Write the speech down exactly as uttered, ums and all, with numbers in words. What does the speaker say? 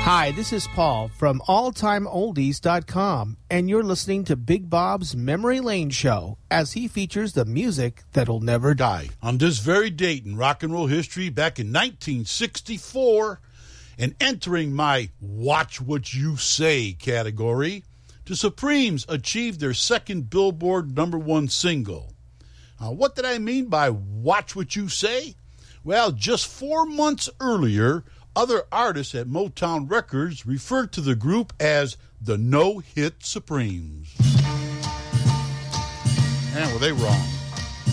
Hi, this is Paul from all time oldies dot com, and you're listening to Big Bob's Memory Lane Show as he features the music that'll never die. On this very date in rock and roll history, back in nineteen sixty-four, and entering my Watch What You Say category, the Supremes achieved their second Billboard number one single. Now, what did I mean by Watch What You Say? Well, just four months earlier, other artists at Motown Records referred to the group as the No Hit Supremes. And were they wrong?